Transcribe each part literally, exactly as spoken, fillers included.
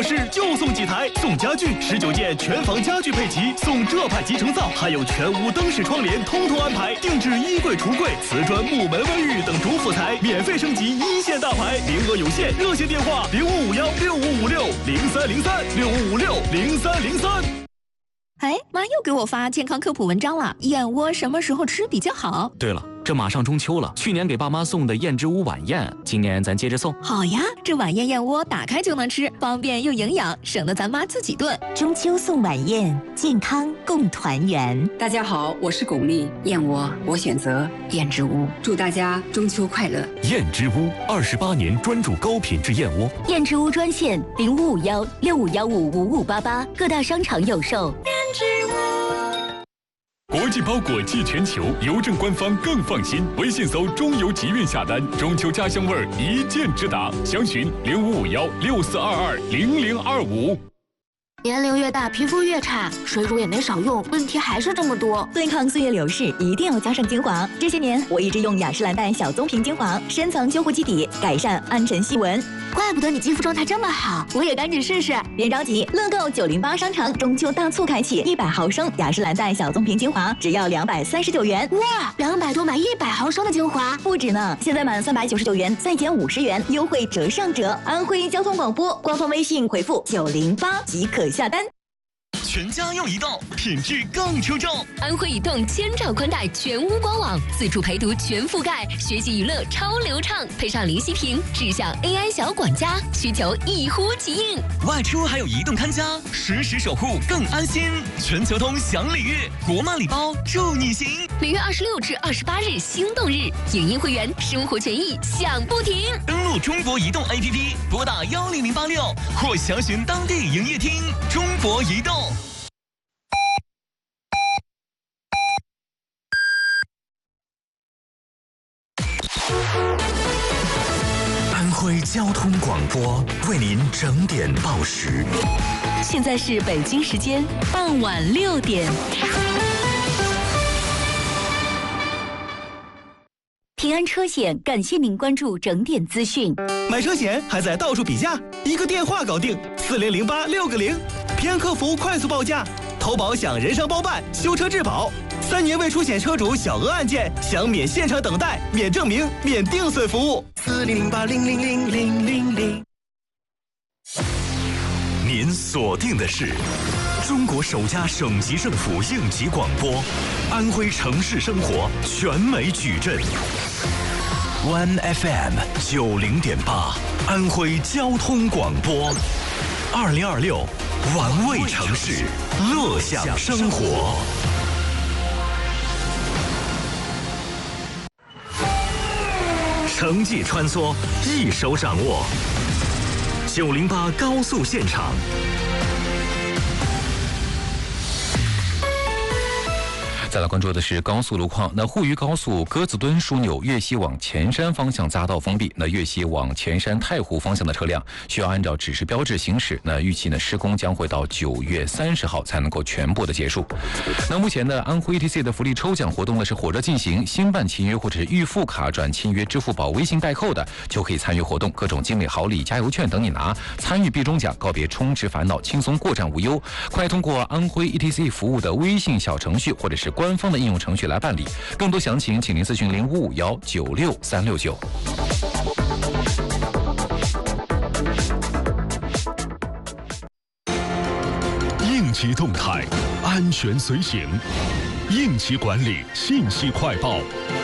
事就送几台，送家具十九件全房家具配齐，送浙派集成灶，还有全屋灯饰窗帘通通安排，定制衣柜、橱柜、瓷砖、木门、卫浴等主辅材，免费升级一线大牌，名额有限，热线电话零五五幺六五五六零三零三六五五六零三零三。 哎，妈又给我发健康科普文章了，燕窝什么时候吃比较好？ 对了，这马上中秋了，去年给爸妈送的燕之屋晚宴，今年咱接着送。 好呀，这晚宴燕窝打开就能吃，方便又营养，省得咱妈自己炖。 中秋送晚宴，健康共团圆。 大家好，我是巩俐，燕窝我选择燕之屋，祝大家中秋快乐。 燕之屋二十八年专注高品质燕窝。 燕之屋专线零五五幺六五幺五五五八八，各大商场有售。 国际包裹寄全球，邮政官方更放心。微信搜中邮集运下单，中秋家乡味儿一键直达。详询零五五幺六四二二零零二五。 年龄越大，皮肤越差，水乳也没少用，问题还是这么多。 对抗岁月流逝，一定要加上精华。这些年，我一直用雅诗兰黛小棕瓶精华，深层修护基底，改善暗沉细纹。 怪不得你肌肤状态这么好，我也赶紧试试。 别着急，乐购九零八商城中秋大促开启，一百毫升雅诗兰黛小棕瓶精华只要两百三十九元。 哇，两百多买一百毫升的精华， 不止呢！现在满三百九十九元再减五十元，优惠折上折。安徽交通广播官方微信回复九零八即可下单。 全家用移动，品质更出众。 安徽移动千兆宽带全屋官网，自助陪读全覆盖，学习娱乐超流畅，配上林息屏智享 A I 小管家，需求一呼即应。 外出还有移动看家，实时守护更安心。全球通享礼遇，国漫礼包助你行。 每月二十六至二十八日心动日，影音会员生活权益享不停。 登录中国移动 A P P， 拨打幺零零八六或详询当地营业厅。中国移动。 安徽交通广播为您整点报时。 现在是北京时间傍晚六点。 平安车险感谢您关注整点资讯。 买车险还在到处比价，一个电话搞定，四零零八六个零，平安客服快速报价，投保享人伤包办，修车质保。三年未出险车主小额案件享免现场等待、免证明、免定损服务。四零零八零零零零零零。 您锁定的是中国首家省级政府应急广播，安徽城市生活全美矩阵。One F M 九零点八，安徽交通广播。二零二六，玩味城市，乐享生活。城际穿梭，一手掌握。九零八高速现场。 再来关注的是高速路况。那沪渝高速鸽子墩枢纽粤西往前山方向匝道封闭，那粤西往前山太湖方向的车辆需要按照指示标志行驶。那预期呢施工将会到九月三十号才能够全部的结束。那目前呢安徽 E T C 的福利抽奖活动呢是火热进行，新办签约或者是预付卡转签约支付宝微信代扣的就可以参与活动，各种精美好礼、加油券等你拿，参与必中奖，告别充值烦恼，轻松过站无忧。快通过安徽 E T C 服务的微信小程序或者是官方的应用程序来办理，更多详情请您咨询零五五幺九六三六九。 应急动态，安全随行，应急管理信息快报。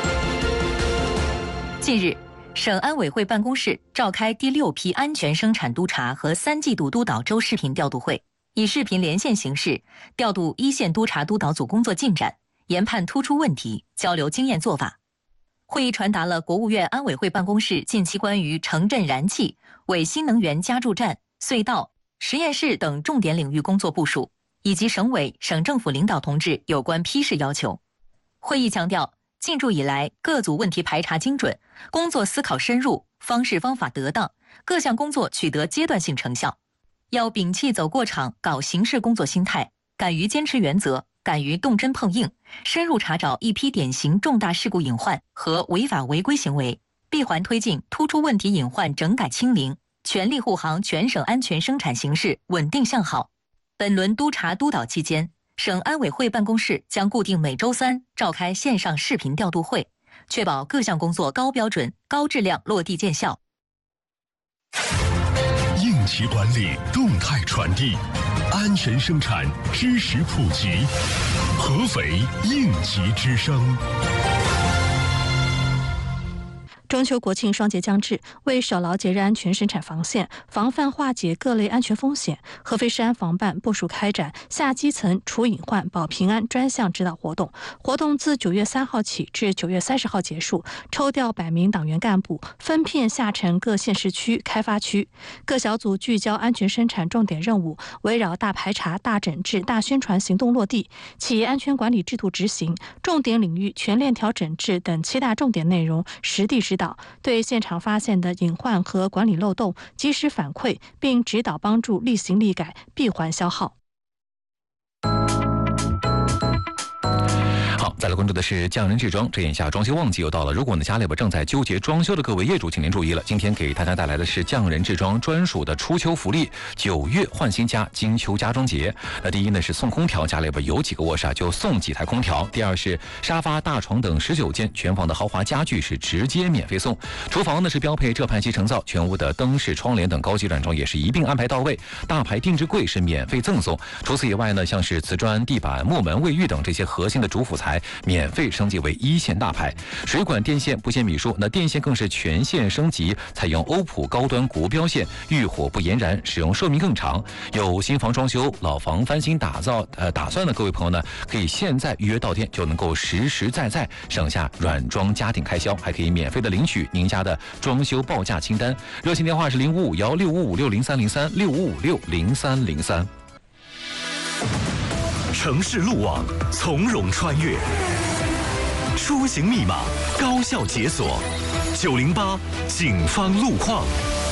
近日，省安委会办公室召开第六批安全生产督查和三季度督导周视频调度会，以视频连线形式调度一线督查督导组工作进展，研判突出问题，交流经验做法。会议传达了国务院安委会办公室近期关于城镇燃气、伪新能源加注站、隧道、实验室等重点领域工作部署，以及省委、省政府领导同志有关批示要求。会议强调，进驻以来，各组问题排查精准，工作思考深入，方式方法得当，各项工作取得阶段性成效。要摒弃走过场、搞形式工作心态，敢于坚持原则，敢于动真碰硬，深入查找一批典型重大事故隐患和违法违规行为，闭环推进突出问题隐患整改清零， 全力护航全省安全生产形势稳定向好。本轮督查督导期间，省安委会办公室将固定每周三召开线上视频调度会，确保各项工作高标准、高质量落地见效。 应急管理动态传递，安全生产知识普及，合肥应急之声。 中秋国庆双节将至，为守牢节日安全生产防线，防范化解各类安全风险，合肥市安防办部署开展下基层除隐患、保平安专项指导活动。活动自九月三号起至九月三十号结束，抽调百名党员干部，分片下沉各县市区、开发区，各小组聚焦安全生产重点任务，围绕大排查、大整治、大宣传行动落地，企业安全管理制度执行、重点领域全链条整治等七大重点内容实地指导。对现场发现的隐患和管理漏洞及时反馈，并指导帮助立行立改，闭环消耗。 好，再来关注的是匠人制装。这眼下装修旺季又到了，如果呢家里边正在纠结装修的各位业主，请您注意了，今天给大家带来的是匠人制装专属的初秋福利——九月换新家金秋家装节。那第一呢是送空调，家里边有几个卧室啊，就送几台空调；第二是沙发、大床等十九件全房的豪华家具是直接免费送；厨房呢是标配浙派机成灶，全屋的灯饰、窗帘等高级软装也是一并安排到位，大牌定制柜是免费赠送。除此以外呢，像是瓷砖、地板、木门、卫浴等这些核心的主辅材免费升级为一线大牌，水管电线不限米数，那电线更是全线升级，采用欧普高端国标线，遇火不延燃，使用寿命更长。有新房装修、老房翻新打造呃打算的各位朋友呢，可以现在预约到店，就能够实实在在省下软装家庭开销，还可以免费的领取您家的装修报价清单。热线电话是零五五幺六五五六零三零三六五五六零三零三。 城市路网，从容穿越，出行密码，高效解锁。九零八警方路况。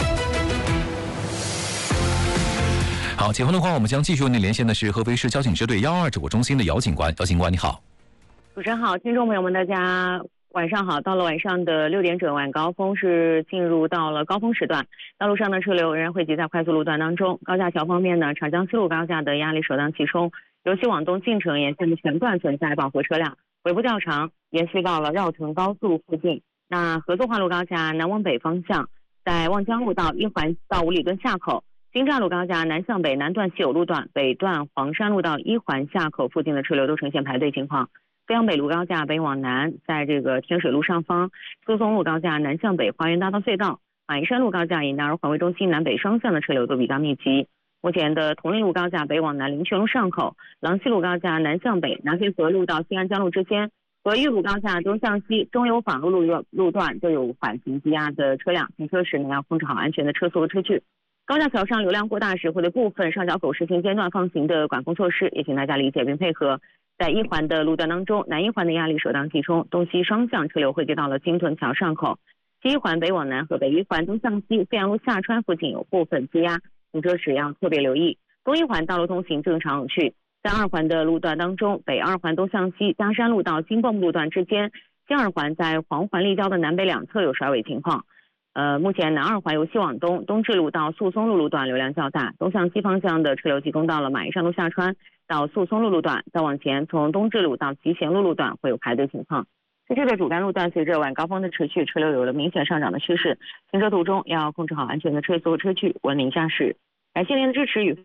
好，警方路况，我们将继续为您连线的是合肥市交警支队幺二指挥中心的姚警官。姚警官，你好。 主持人好，听众朋友们，大家晚上好。到了晚上的六点整，晚高峰是进入到了高峰时段，道路上的车流仍然汇集在快速路段当中。高架桥方面呢，长江西路高架的压力首当其冲，由西往东进城沿线的全段存在饱和车辆，尾部较长，延续到了绕城高速附近。那合作化路高架南往北方向，在望江路到一环到五里墩下口，京站路高架南向北南段西友路段，北段黄山路到一环下口附近的车流都呈现排队情况。飞扬北路高架北往南，在这个天水路上方，苏松路高架南向北花园大道隧道，马鞍山路高架以南而环卫中心南北双向的车流都比较密集。目前的同利路高架北往南灵泉路上口，郎西路高架南向北南飞河路到新安江路之间，和玉路高架东向西中油坊路路路段都有缓行积压的车辆，行车时呢要控制好安全的车速和车距。高架桥上流量过大时会对部分上桥口实行间断放行的管控措施，也请大家理解并配合。在一环的路段当中，南一环的压力首当其冲，东西双向车流汇集到了金屯桥上口。西一环北往南和北一环东向西飞扬路下穿附近有部分积压，行车时要特别留意。东一环道路通行正常有序。在二环的路段当中，北二环东向西嘉山路到金泵路段之间，新二环在黄环立交的南北两侧有甩尾情况。呃，目前南二环由西往东，东至路到宿松路路段流量较大，东向西方向的车流集中到了马鞍山路下穿到宿松路路段，再往前从东至路到集贤路路段会有排队情况。在这个主干路段，随着晚高峰的持续，车流有了明显上涨的趋势，行车途中要控制好安全的车速和车距，文明驾驶。感谢您的支持与。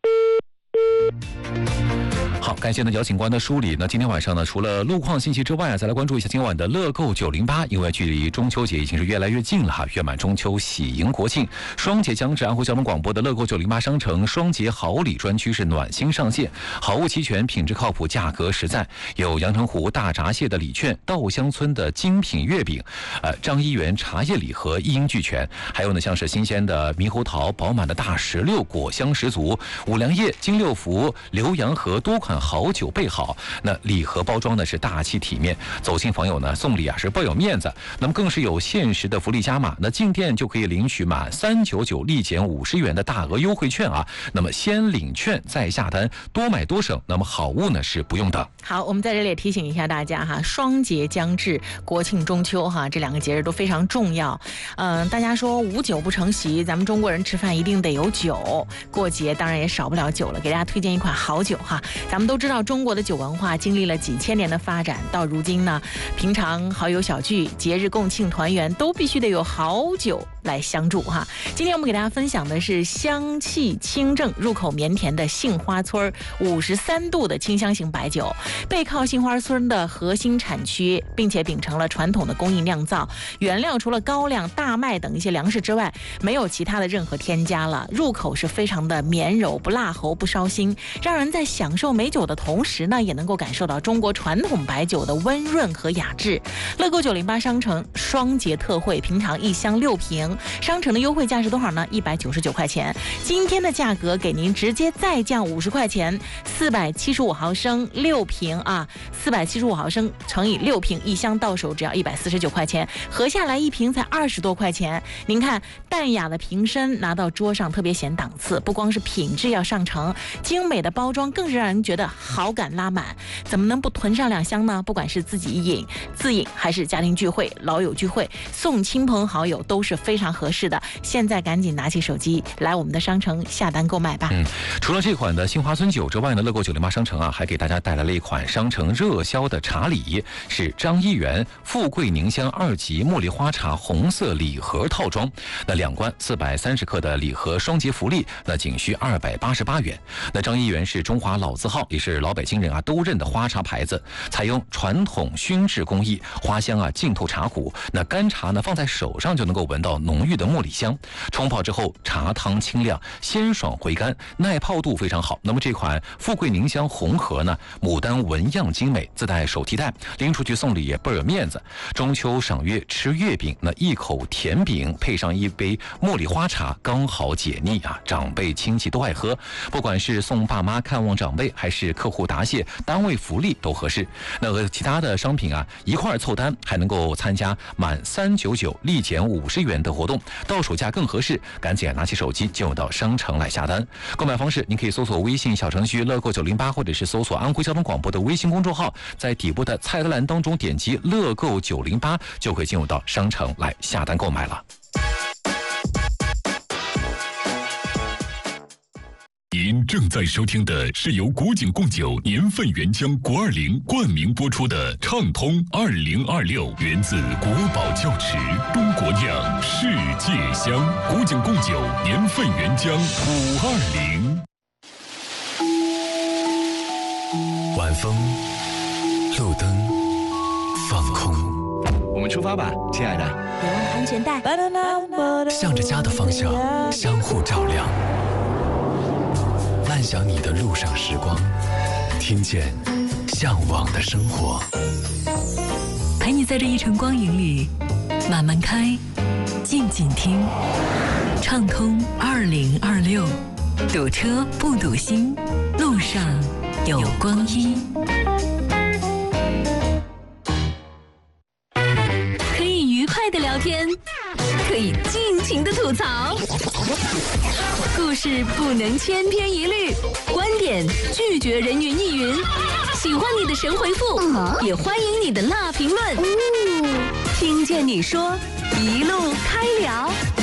好，感谢呢姚警官的梳理。那今天晚上呢，除了路况信息之外，再来关注一下今晚的乐购九零八，因为距离中秋节已经是越来越近了哈，月满中秋，喜迎国庆，双节将至。安徽交通广播的乐购九零八商城双节好礼专区是暖心上线，好物齐全，品质靠谱，价格实在。有阳澄湖大闸蟹的礼券，稻香村的精品月饼，呃，张一元茶叶礼盒一应俱全。还有呢，像是新鲜的猕猴桃，饱满的大石榴，果香十足。五粮液、金六福、浏阳河多款好酒备好。那礼盒包装呢是大气体面，走亲访友呢送礼啊是倍有面子。那么更是有限时的福利加码，那进店就可以领取满三百九十九立减五十元的大额优惠券啊。那么先领券再下单，多买多省。那么好物呢是不用等。 好，我们在这里也提醒一下大家哈，双节将至，国庆中秋哈，这两个节日都非常重要。嗯、呃，大家说无酒不成席，咱们中国人吃饭一定得有酒，过节当然也少不了酒了。给大家推荐一款好酒哈，咱们都知道中国的酒文化经历了几千年的发展，到如今呢，平常好友小聚、节日共庆团圆都必须得有好酒来相助哈。今天我们给大家分享的是香气清正、入口绵甜的杏花村五十三度的清香型白酒，背靠杏花村的核心产区，并且秉承了传统的工艺酿造，原料除了高粱、大麦等一些粮食之外，没有其他的任何添加了。入口是非常的绵柔，不辣喉，不烧心，让人在享受美酒的同时呢，也能够感受到中国传统白酒的温润和雅致。乐购九零八商城双节特惠，平常一箱六瓶，商城的优惠价是多少呢？一百九十九块钱。今天的价格给您直接再降五十块钱，四百七十五毫升六瓶啊，四百七十五毫升乘以六瓶，一箱到手只要一百四十九块钱，合下来一瓶才二十多块钱。您看淡雅的瓶身拿到桌上特别显档次，不光是品质要上乘，精美的包装更是让人觉得好感拉满。怎么能不囤上两箱呢？不管是自己饮自饮，还是家庭聚会、老友聚会，送亲朋好友都是非常合适的。现在赶紧拿起手机来我们的商城下单购买吧。 嗯，除了这款的杏花村酒之外呢，乐购九零八商城啊还给大家带来了一款商城热销的茶礼，是张一元富贵宁香二级茉莉花茶红色礼盒套装。那两罐四百三十克的礼盒双节福利，那仅需二百八十八元。那张一元是中华老字号，也是老北京人啊都认的花茶牌子，采用传统熏制工艺，花香啊浸透茶骨。那干茶呢放在手上就能够闻到浓郁的茉莉香，冲泡之后茶汤清亮，鲜爽回甘，耐泡度非常好。那么这款富贵宁香红盒呢，牡丹纹样精美，自带手提袋，拎出去送礼也倍儿有面子。中秋赏月吃月饼，那一口甜饼配上一杯茉莉花茶，刚好解腻啊！长辈亲戚都爱喝，不管是送爸妈看望长辈，还是客户答谢、单位福利都合适。那和其他的商品啊一块凑单，还能够参加满三百九十九立减五十元的活动，到手价更合适。赶紧拿起手机进入到商城来下单。购买方式，您可以搜索微信小程序乐购九零八，或者是搜索安徽交通广播的微信公众号，在底部的菜单栏当中点击乐购九零八，就可以进入到商城来下单购买了。 您正在收听的是由古井贡酒年份原浆国二零冠名播出的畅通二零二六，源自国宝窖池，中国酿，世界香。古井贡酒年份原浆五二零。 晚风，路灯，放空。 我们出发吧，亲爱的。 别忘了安全带。 向着家的方向，相互照亮。漫想你的路上时光，听见向往的生活， 陪你在这一程光影里慢慢开，静静听，畅通二零二六，堵车不堵心，路上有光阴。可以愉快的聊天，可以尽情的吐槽，故事不能千篇一律，观点拒绝人云亦云。喜欢你的神回复，也欢迎你的辣评论。听见你说，一路开聊。